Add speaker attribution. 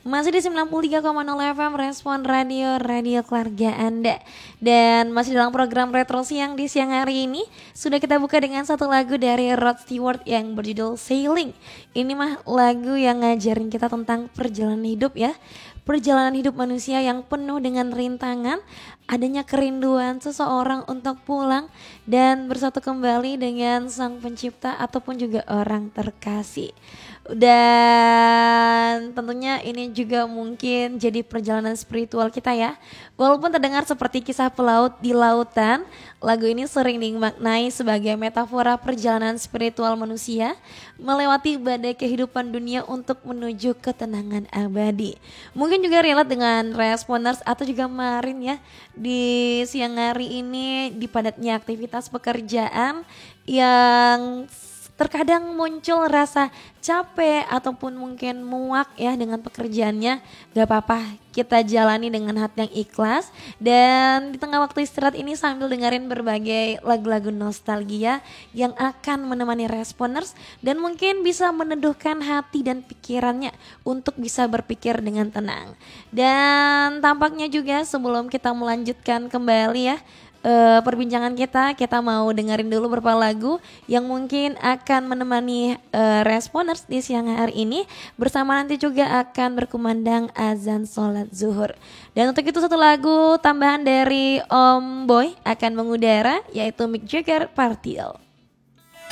Speaker 1: Masih di 93,0 FM Respon Radio, radio keluarga Anda. Dan masih dalam program Retro Siang di siang hari ini sudah kita buka dengan satu lagu dari Rod Stewart yang berjudul Sailing. Ini mah lagu yang ngajarin kita tentang perjalanan hidup ya. Perjalanan hidup manusia yang penuh dengan rintangan, adanya kerinduan seseorang untuk pulang dan bersatu kembali dengan sang pencipta ataupun juga orang terkasih. Dan tentunya ini juga mungkin jadi perjalanan spiritual kita ya. Walaupun terdengar seperti kisah pelaut di lautan, lagu ini sering dimaknai sebagai metafora perjalanan spiritual manusia melewati badai kehidupan dunia untuk menuju ketenangan abadi. Mungkin juga relate dengan Responers atau juga Marin ya, di siang hari ini di padatnya aktivitas pekerjaan yang terkadang muncul rasa capek ataupun mungkin muak ya dengan pekerjaannya. Gak apa-apa, kita jalani dengan hati yang ikhlas. Dan di tengah waktu istirahat ini sambil dengerin berbagai lagu-lagu nostalgia yang akan menemani Responers dan mungkin bisa meneduhkan hati dan pikirannya untuk bisa berpikir dengan tenang. Dan tampaknya juga sebelum kita melanjutkan kembali ya perbincangan kita mau dengerin dulu beberapa lagu yang mungkin akan menemani Responers di siang hari ini, bersama nanti juga akan berkumandang azan sholat zuhur. Dan untuk itu satu lagu tambahan dari Om Boy akan mengudara, yaitu Mick Jagger Party.